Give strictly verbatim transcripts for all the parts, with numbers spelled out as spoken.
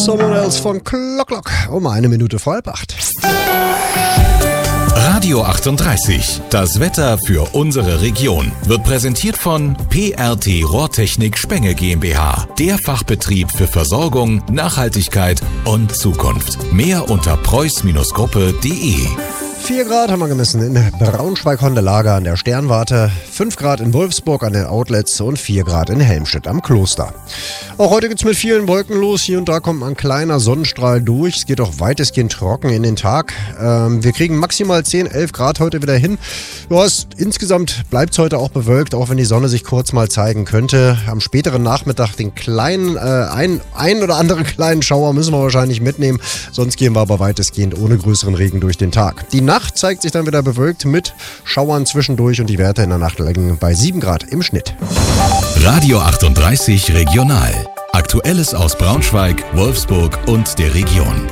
Someone Else von Clock Clock um eine Minute vor halb acht. Radio achtunddreißig, das Wetter für unsere Region, wird präsentiert von P R T Rohrtechnik Spenge GmbH, der Fachbetrieb für Versorgung, Nachhaltigkeit und Zukunft. Mehr unter preuß Gruppe punkt de. vier Grad haben wir gemessen in Braunschweig-Hondelager an der Sternwarte, fünf Grad in Wolfsburg an den Outlets und vier Grad in Helmstedt am Kloster. Auch heute geht's mit vielen Wolken los. Hier und da kommt ein kleiner Sonnenstrahl durch. Es geht auch weitestgehend trocken in den Tag. Ähm, wir kriegen maximal zehn, elf Grad heute wieder hin. Ja, es, insgesamt bleibt es heute auch bewölkt, auch wenn die Sonne sich kurz mal zeigen könnte. Am späteren Nachmittag den kleinen, äh, ein, ein oder anderen kleinen Schauer müssen wir wahrscheinlich mitnehmen. Sonst gehen wir aber weitestgehend ohne größeren Regen durch den Tag. Die Nacht zeigt sich dann wieder bewölkt mit Schauern zwischendurch und die Werte in der Nacht liegen bei sieben Grad im Schnitt. Radio achtunddreißig Regional. Aktuelles aus Braunschweig, Wolfsburg und der Region.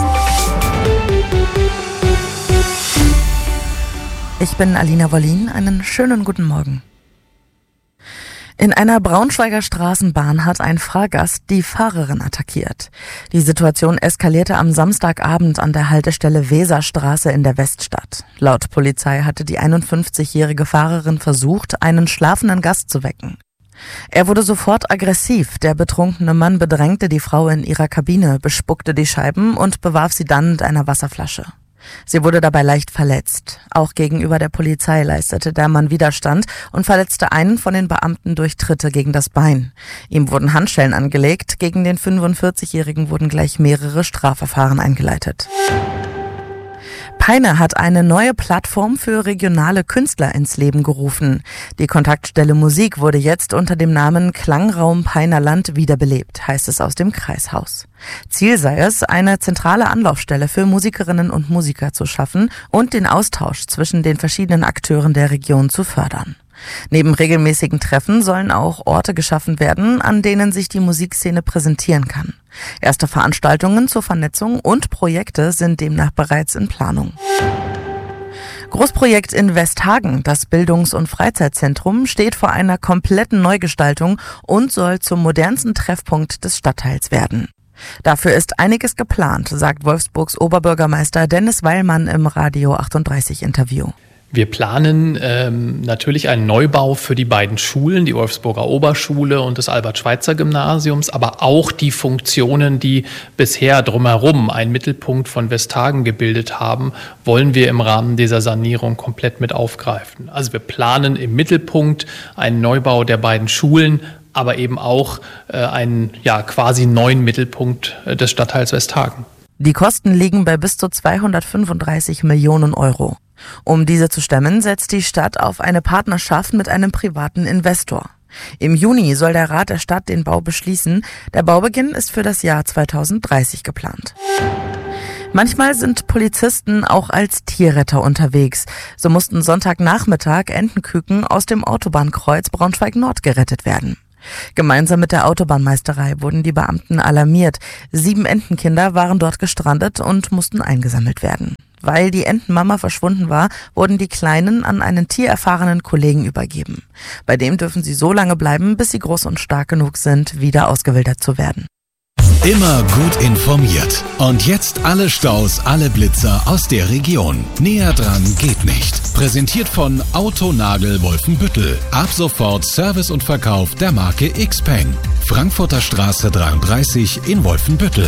Ich bin Alina Wollin. Einen schönen guten Morgen. In einer Braunschweiger Straßenbahn hat ein Fahrgast die Fahrerin attackiert. Die Situation eskalierte am Samstagabend an der Haltestelle Weserstraße in der Weststadt. Laut Polizei hatte die einundfünfzigjährige Fahrerin versucht, einen schlafenden Gast zu wecken. Er wurde sofort aggressiv. Der betrunkene Mann bedrängte die Frau in ihrer Kabine, bespuckte die Scheiben und bewarf sie dann mit einer Wasserflasche. Sie wurde dabei leicht verletzt. Auch gegenüber der Polizei leistete der Mann Widerstand und verletzte einen von den Beamten durch Tritte gegen das Bein. Ihm wurden Handschellen angelegt. Gegen den fünfundvierzigjährigen wurden gleich mehrere Strafverfahren eingeleitet. Peine hat eine neue Plattform für regionale Künstler ins Leben gerufen. Die Kontaktstelle Musik wurde jetzt unter dem Namen Klangraum Peinerland wiederbelebt, heißt es aus dem Kreishaus. Ziel sei es, eine zentrale Anlaufstelle für Musikerinnen und Musiker zu schaffen und den Austausch zwischen den verschiedenen Akteuren der Region zu fördern. Neben regelmäßigen Treffen sollen auch Orte geschaffen werden, an denen sich die Musikszene präsentieren kann. Erste Veranstaltungen zur Vernetzung und Projekte sind demnach bereits in Planung. Großprojekt in Westhagen, das Bildungs- und Freizeitzentrum, steht vor einer kompletten Neugestaltung und soll zum modernsten Treffpunkt des Stadtteils werden. Dafür ist einiges geplant, sagt Wolfsburgs Oberbürgermeister Dennis Weilmann im Radio achtunddreißig Interview. Wir planen ähm, natürlich einen Neubau für die beiden Schulen, die Wolfsburger Oberschule und das Albert-Schweitzer-Gymnasiums, aber auch die Funktionen, die bisher drumherum einen Mittelpunkt von Westhagen gebildet haben, wollen wir im Rahmen dieser Sanierung komplett mit aufgreifen. Also wir planen im Mittelpunkt einen Neubau der beiden Schulen, aber eben auch äh, einen ja, quasi neuen Mittelpunkt äh, des Stadtteils Westhagen. Die Kosten liegen bei bis zu zweihundertfünfunddreißig Millionen Euro. Um diese zu stemmen, setzt die Stadt auf eine Partnerschaft mit einem privaten Investor. Im Juni soll der Rat der Stadt den Bau beschließen. Der Baubeginn ist für das Jahr zweitausenddreißig geplant. Manchmal sind Polizisten auch als Tierretter unterwegs. So mussten Sonntagnachmittag Entenküken aus dem Autobahnkreuz Braunschweig-Nord gerettet werden. Gemeinsam mit der Autobahnmeisterei wurden die Beamten alarmiert. Sieben Entenkinder waren dort gestrandet und mussten eingesammelt werden. Weil die Entenmama verschwunden war, wurden die Kleinen an einen tiererfahrenen Kollegen übergeben. Bei dem dürfen sie so lange bleiben, bis sie groß und stark genug sind, wieder ausgewildert zu werden. Immer gut informiert. Und jetzt alle Staus, alle Blitzer aus der Region. Näher dran geht nicht. Präsentiert von Autonagel Wolfenbüttel. Ab sofort Service und Verkauf der Marke Xpeng. Frankfurter Straße dreiunddreißig in Wolfenbüttel.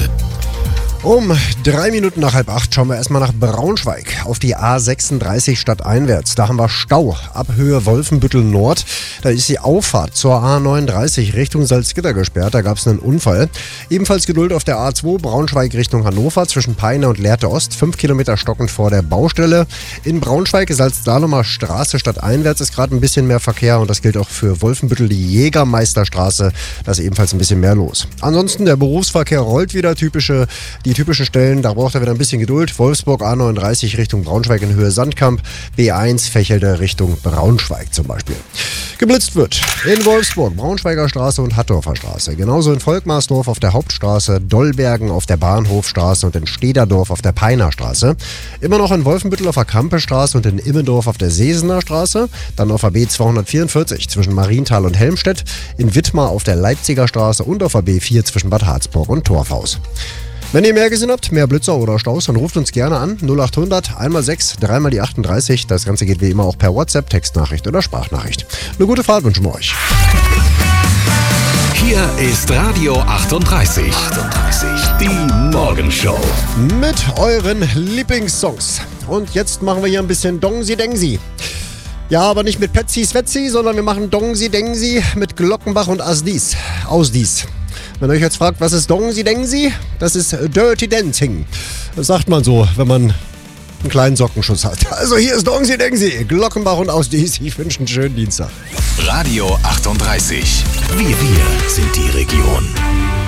Um drei Minuten nach halb acht schauen wir erstmal nach Braunschweig auf die A sechsunddreißig stadteinwärts. Da haben wir Stau ab Höhe Wolfenbüttel Nord. Da ist die Auffahrt zur A neununddreißig Richtung Salzgitter gesperrt. Da gab es einen Unfall. Ebenfalls Geduld auf der A zwei Braunschweig Richtung Hannover zwischen Peine und Lehrte Ost. Fünf Kilometer stockend vor der Baustelle. In Braunschweig, Salzdahlemer Straße stadteinwärts ist gerade ein bisschen mehr Verkehr. Und das gilt auch für Wolfenbüttel, die Jägermeisterstraße. Da ist ebenfalls ein bisschen mehr los. Ansonsten der Berufsverkehr rollt wieder. Typische die die typischen Stellen, da braucht er wieder ein bisschen Geduld. Wolfsburg A neununddreißig Richtung Braunschweig in Höhe Sandkamp, B eins Vechelde Richtung Braunschweig zum Beispiel. Geblitzt wird in Wolfsburg, Braunschweiger Straße und Hattorfer Straße. Genauso in Volkmarsdorf auf der Hauptstraße, Dollbergen auf der Bahnhofstraße und in Stederdorf auf der Peinerstraße. Immer noch in Wolfenbüttel auf der Kampestraße und in Immendorf auf der Sesener Straße. Dann auf der B zweihundertvierundvierzig zwischen Marienthal und Helmstedt. In Wittmar auf der Leipziger Straße und auf der B vier zwischen Bad Harzburg und Torfhaus. Wenn ihr mehr gesehen habt, mehr Blitzer oder Staus, dann ruft uns gerne an. null acht hundert, einmal sechs, dreimal die achtunddreißig. Das Ganze geht wie immer auch per WhatsApp, Textnachricht oder Sprachnachricht. Eine gute Fahrt wünschen wir euch. Hier ist Radio achtunddreißig. achtunddreißig. Die Morgenshow. Mit euren Lieblingssongs. Und jetzt machen wir hier ein bisschen Dongsi Dengsi. Ja, aber nicht mit Petzi Svetzi, sondern wir machen Dongsi Dengsi mit Glockenbach und Asdies. Ausdies. Wenn ihr euch jetzt fragt, was ist Dongsi Dengsi? Das ist Dirty Dancing. Das sagt man so, wenn man einen kleinen Sockenschuss hat. Also hier ist Dongsi Dengsi, Glockenbach und Ausdies. Ich wünsche einen schönen Dienstag. Radio achtunddreißig. Wir, wir sind die Region.